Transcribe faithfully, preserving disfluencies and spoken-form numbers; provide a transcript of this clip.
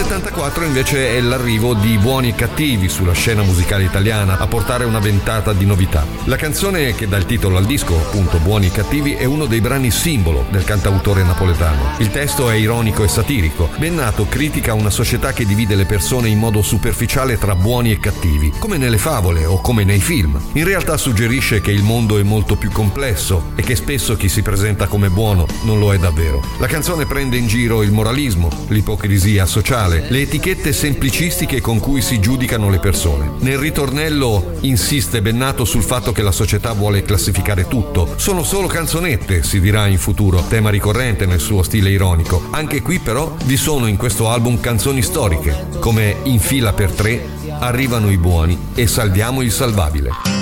settantaquattro invece è l'arrivo di Buoni e Cattivi sulla scena musicale italiana a portare una ventata di novità. La canzone che dà il titolo al disco, appunto Buoni e Cattivi, è uno dei brani simbolo del cantautore napoletano. Il testo è ironico e satirico. Bennato critica una società che divide le persone in modo superficiale tra buoni e cattivi, come nelle favole o come nei film. In realtà suggerisce che il mondo è molto più complesso e che spesso chi si presenta come buono non lo è davvero. La canzone prende in giro il moralismo, l'ipocrisia sociale, le etichette semplicistiche con cui si giudicano le persone. Nel ritornello insiste Bennato sul fatto che la società vuole classificare tutto. Sono solo canzonette, si dirà in futuro, tema ricorrente nel suo stile ironico. Anche qui però vi sono in questo album canzoni storiche, come In fila per tre, Arrivano i buoni e Salviamo il salvabile.